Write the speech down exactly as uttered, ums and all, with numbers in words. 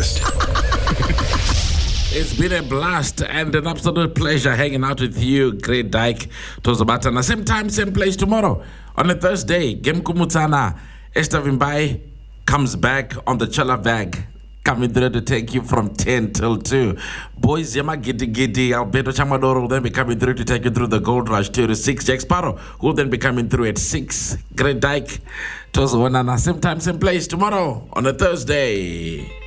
breakfast. It's been a blast and an absolute pleasure hanging out with you, Great Dyke. Tozabatana. Same time, same place tomorrow. On a Thursday, Game Kumutsana, Esther Vimbai comes back on the Chala Bag. Coming through to take you from ten till two. Boys, Yama Giddy Giddy, Alberto Chamadoro will then be coming through to take you through the Gold Rush two to six. Jack Sparrow will then be coming through at six. Great Dyke, Tozawanana. Same time, same place tomorrow on a Thursday.